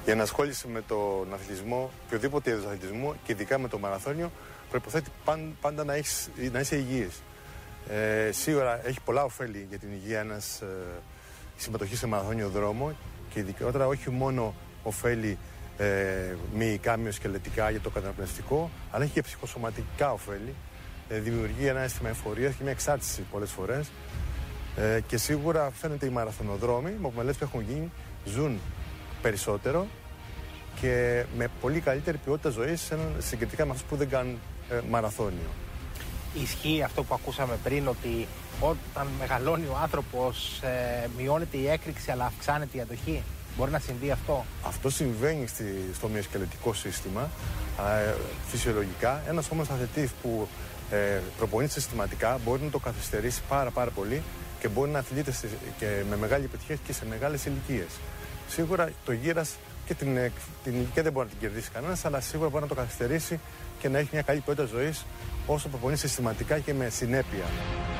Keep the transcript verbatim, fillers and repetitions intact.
Η ενασχόληση με τον αθλητισμό, οποιοδήποτε είδος αθλητισμού και ειδικά με το μαραθώνιο, προϋποθέτει πάντα να, έχεις, να είσαι υγιής. Ε, σίγουρα έχει πολλά ωφέλη για την υγεία ένας ε, συμμετοχή σε μαραθώνιο δρόμο και ειδικότερα όχι μόνο ωφέλη ε, μυϊκά, μυοσκελετικά για το καταναπνευστικό, αλλά έχει και ψυχοσωματικά ωφέλη. Ε, δημιουργεί ένα αίσθημα εφορίας και μια εξάρτηση πολλές φορές. Ε, και σίγουρα φαίνεται οι μαραθωνοδρόμοι, με μελέτες που έχουν γίνει, ζουν περισσότερο και με πολύ καλύτερη ποιότητα ζωής συγκριτικά με αυτούς που δεν κάνουν ε, μαραθώνιο. Ισχύει αυτό που ακούσαμε πριν, ότι όταν μεγαλώνει ο άνθρωπος ε, μειώνεται η έκρηξη αλλά αυξάνεται η αντοχή? Μπορεί να συμβεί αυτό? Αυτό συμβαίνει στη, στο μυοσκελετικό σύστημα ε, φυσιολογικά. Ένας όμως αθλητής που ε, προπονείται συστηματικά μπορεί να το καθυστερήσει πάρα πάρα πολύ και μπορεί να αθλείται και με μεγάλη επιτυχία και σε μεγάλες ηλικίες. Σίγουρα το γύρας και την, την ηλικία δεν μπορεί να την κερδίσει κανένας, αλλά σίγουρα μπορεί να το καθυστερήσει και να έχει μια καλή ποιότητα ζωής όσο προπονεί συστηματικά και με συνέπεια.